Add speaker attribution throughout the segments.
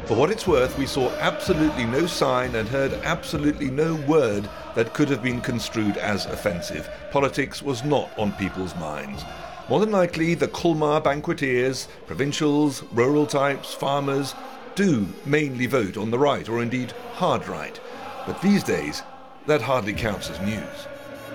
Speaker 1: For what it's worth, we saw absolutely no sign and heard absolutely no word that could have been construed as offensive. Politics was not on people's minds. More than likely, the Colmar banqueteers, provincials, rural types, farmers, do mainly vote on the right, or indeed hard right. But these days, that hardly counts as news.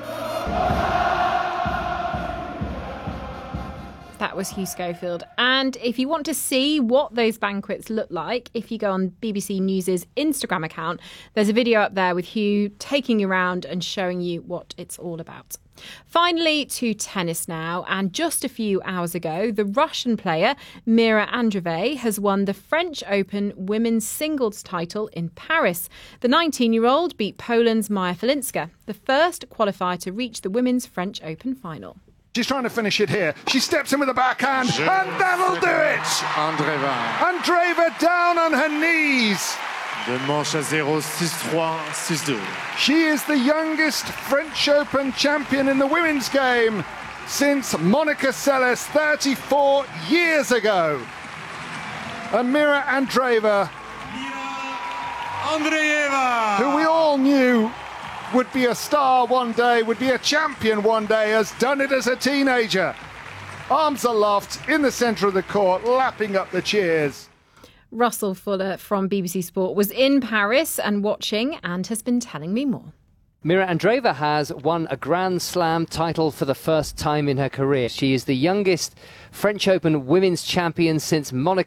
Speaker 2: That was Hugh Schofield. And if you want to see what those banquets look like, if you go on BBC News' Instagram account, there's a video up there with Hugh taking you around and showing you what it's all about. Finally, to tennis now. And just a few hours ago, the Russian player Mira Andreeva has won the French Open women's singles title in Paris. The 19-year-old beat Poland's Maja Flinska, the first qualifier to reach the women's French Open final.
Speaker 3: She's trying to finish it here. She steps in with a backhand, and that'll do it! Andreeva down on her knees.
Speaker 4: De manche à 0, 6-3, 6-2.
Speaker 3: She is the youngest French Open champion in the women's game since Monica Seles 34 years ago. And Mira Andreeva, who we all knew would be a star one day, would be a champion one day, has done it as a teenager. Arms aloft in the centre of the court, lapping up the cheers.
Speaker 2: Russell Fuller from BBC Sport was in Paris and watching and has been telling me more.
Speaker 5: Mira Andreeva has won a Grand Slam title for the first time in her career. She is the youngest French Open women's champion since Monica